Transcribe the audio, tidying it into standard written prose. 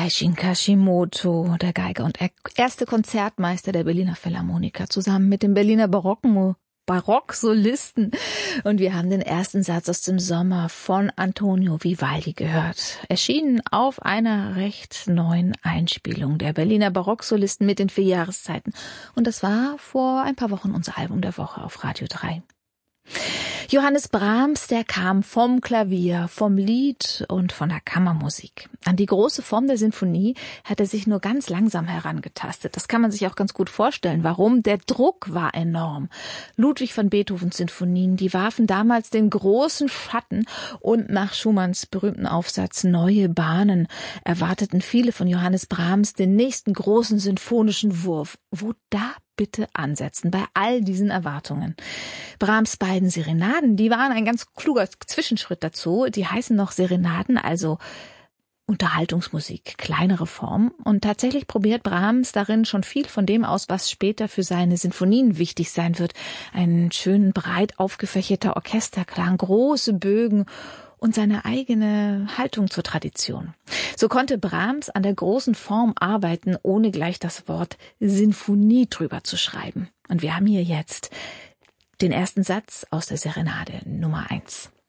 Seishin Kashimoto, der Geiger und erste Konzertmeister der Berliner Philharmoniker, zusammen mit dem Berliner Barocksolisten. Und wir haben den ersten Satz aus dem Sommer von Antonio Vivaldi gehört. Erschienen auf einer recht neuen Einspielung der Berliner Barocksolisten mit den 4 Jahreszeiten. Und das war vor ein paar Wochen unser Album der Woche auf Radio 3. Johannes Brahms, der kam vom Klavier, vom Lied und von der Kammermusik. An die große Form der Sinfonie hat er sich nur ganz langsam herangetastet. Das kann man sich auch ganz gut vorstellen. Warum? Der Druck war enorm. Ludwig van Beethovens Sinfonien, die warfen damals den großen Schatten und nach Schumanns berühmten Aufsatz Neue Bahnen erwarteten viele von Johannes Brahms den nächsten großen sinfonischen Wurf. Wo da bitte ansetzen bei all diesen Erwartungen? Brahms beiden Serenaden, die waren ein ganz kluger Zwischenschritt dazu. Die heißen noch Serenaden, also Unterhaltungsmusik, kleinere Form. Und tatsächlich probiert Brahms darin schon viel von dem aus, was später für seine Sinfonien wichtig sein wird. Einen schönen, breit aufgefächerter Orchesterklang, große Bögen und seine eigene Haltung zur Tradition. So konnte Brahms an der großen Form arbeiten, ohne gleich das Wort Sinfonie drüber zu schreiben. Und wir haben hier jetzt den ersten Satz aus der Serenade Nummer 1.